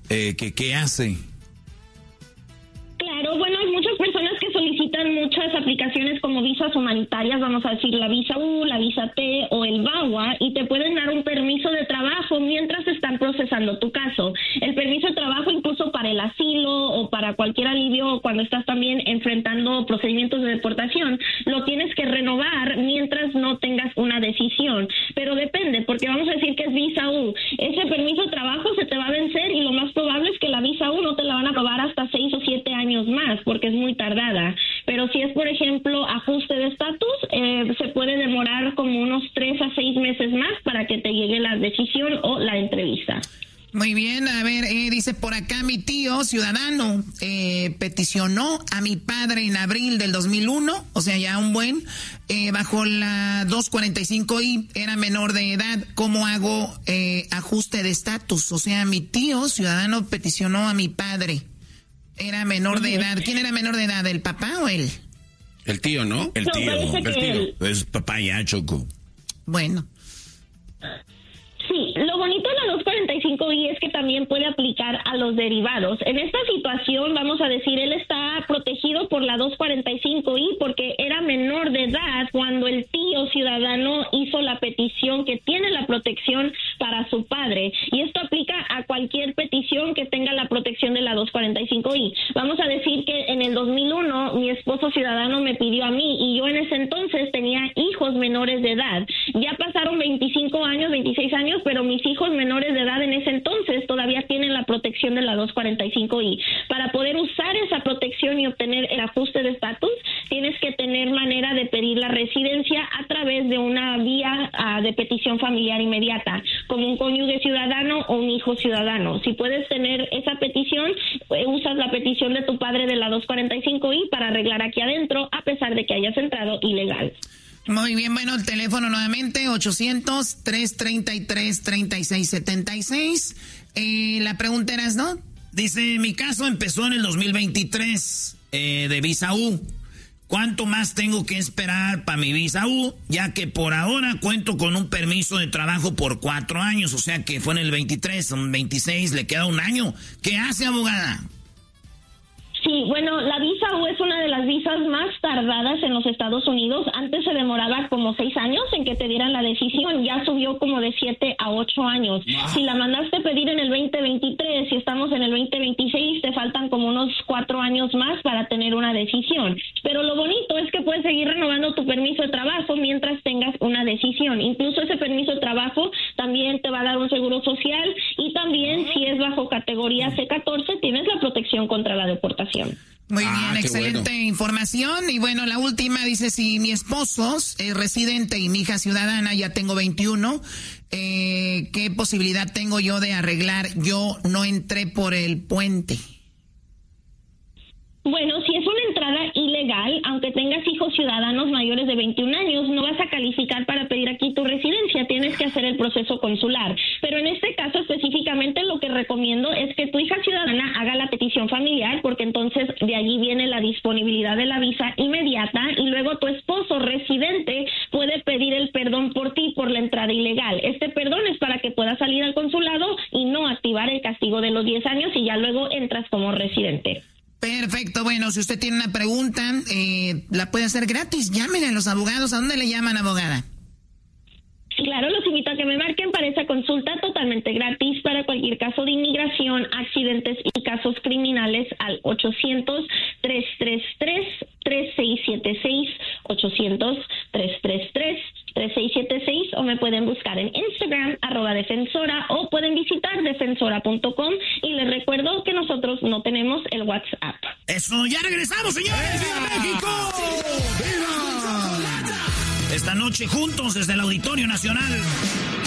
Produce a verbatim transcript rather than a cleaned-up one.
eh, ¿qué, qué hace? Claro, bueno, hay muchas personas que solicitan muchas aplicaciones como visas humanitarias, vamos a decir la visa U, la visa T o el VAWA, y te pueden dar un permiso de trabajo mientras están procesando tu caso. El permiso de trabajo incluso para el asilo o para cualquier alivio cuando estás también enfrentando procedimientos de deportación, lo tienes que renovar mientras no tengas una decisión. Pero depende, porque vamos a decir que es visa U. Ese permiso de trabajo se te va a vencer y lo más probable es que la visa U no te la van a aprobar hasta seis o siete años más, porque es muy tardada. Pero si es, por ejemplo, ajuste de estatus, eh, se puede demorar como unos tres a seis meses más para que te llegue la decisión o la entrevista. Muy bien, a ver, eh, dice por acá mi tío ciudadano eh, peticionó a mi padre en abril del dos mil uno, o sea, ya un buen, eh, bajo la doscientos cuarenta y cinco I, era menor de edad. ¿Cómo hago eh, ajuste de estatus? O sea, mi tío ciudadano peticionó a mi padre. Era menor de edad. ¿Quién era menor de edad? ¿El papá o él? El tío, ¿no? El No, tío, parece el que tío. él. Es papá ya, Choco. Bueno. Sí, lo bonito de la doscientos cuarenta y cinco I es que también puede aplicar a los derivados. En esta situación, vamos a decir, él está protegido por la doscientos cuarenta y cinco I porque era menor de edad cuando el tío ciudadano hizo la petición que tiene la protección para su padre. Y esto aplica a cualquier petición que tenga la protección de la doscientos cuarenta y cinco I. Vamos a decir que en el dos mil uno mi esposo ciudadano me pidió a mí y yo en ese entonces tenía hijos menores de edad. Ya pasaron veinticinco años, veintiséis años, pero mis hijos menores de edad en ese entonces todavía tienen la protección de la doscientos cuarenta y cinco I. Para poder usar esa protección y obtener el ajuste de estatus, tienes que tener manera de pedir la residencia a través de una vía uh, de petición familiar inmediata, como un cónyuge ciudadano o un hijo ciudadano. Si puedes tener esa petición, eh, usas la petición de tu padre de la doscientos cuarenta y cinco I para arreglar aquí adentro, a pesar de que hayas entrado ilegal. Muy bien, bueno, el teléfono nuevamente, ochocientos, trescientos treinta y tres, treinta y seis setenta y seis. Eh, la pregunta era, ¿no? Dice, mi caso empezó en el dos mil veintitrés eh, de visa U. ¿Cuánto más tengo que esperar para mi visa U? Ya que por ahora cuento con un permiso de trabajo por cuatro años, o sea que fue en el veintitrés, son veintiséis, le queda un año. ¿Qué hace, abogada? Sí, bueno, la visa U es una de las visas más tardadas en los Estados Unidos. Antes se demoraba como seis años en que te dieran la decisión. Ya subió como de siete a ocho años. Wow. Si la mandaste pedir en el veinte veintitrés y estamos en el veinte veintiséis, te faltan como unos cuatro años más para tener una decisión. Pero lo bonito es que puedes seguir renovando tu permiso de trabajo mientras tengas una decisión. Incluso ese permiso de trabajo también te va a dar un seguro social y también si es bajo categoría C catorce tienes la protección contra la deportación. Muy bien, ah, excelente bueno. información. Y bueno, la última dice, si mi esposo es residente y mi hija ciudadana, ya tengo veintiuno, eh, ¿qué posibilidad tengo yo de arreglar? Yo no entré por el puente. Bueno, si es una entrada ilegal, aunque tengas hijos ciudadanos mayores de veintiún años, no vas a calificar para pedir aquí tu residencia, tienes que hacer el proceso consular. Pero en este caso específicamente lo que recomiendo es que tu hija ciudadana haga la petición familiar, porque entonces de allí viene la disponibilidad de la visa inmediata y luego tu esposo residente puede pedir el perdón por ti por la entrada ilegal. Este perdón es para que puedas salir al consulado y no activar el castigo de los diez años y ya luego entras como residente. Perfecto, bueno, si usted tiene una pregunta, eh, la puede hacer gratis. Llámenle a los abogados. ¿A dónde le llaman, abogada? Claro, los invito a que me marquen para esa consulta totalmente gratis para cualquier caso de inmigración, accidentes y casos criminales al ochocientos, trescientos treinta y tres, treinta y seis setenta y seis, ochocientos, trescientos treinta y tres, treinta y seis setenta y seis o me pueden buscar en Instagram, arroba defensora o pueden visitar defensora punto com y les recuerdo que nosotros no tenemos el WhatsApp. Eso, ya regresamos, señores. ¡Viva México! ¡Viva! Esta noche juntos desde el Auditorio Nacional.